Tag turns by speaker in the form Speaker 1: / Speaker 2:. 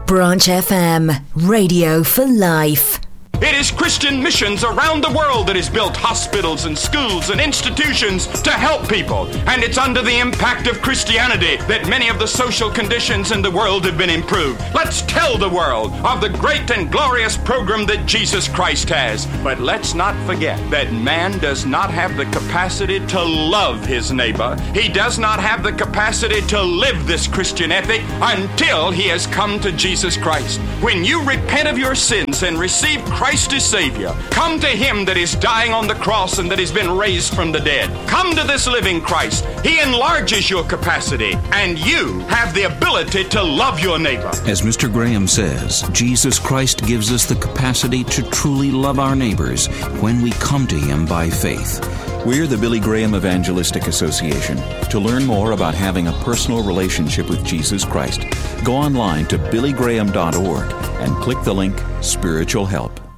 Speaker 1: Branch FM, radio for life.
Speaker 2: It is Christian missions around the world that has built hospitals and schools and institutions to help people. And it's under the impact of Christianity that many of the social conditions in the world have been improved. Let's tell the world of the great and glorious program that Jesus Christ has. But let's not forget that man does not have the capacity to love his neighbor. He does not have the capacity to live this Christian ethic until he has come to Jesus Christ. When you repent of your sins and receive Christ as Savior, come to Him that is dying on the cross and that has been raised from the dead. Come to this living Christ. He enlarges your capacity, and you have the ability to love your neighbor.
Speaker 3: As Mr. Graham says, Jesus Christ gives us the capacity to truly love our neighbors when we come to Him by faith.
Speaker 4: We're the Billy Graham Evangelistic Association. To learn more about having a personal relationship with Jesus Christ, go online to billygraham.org and click the link Spiritual Help.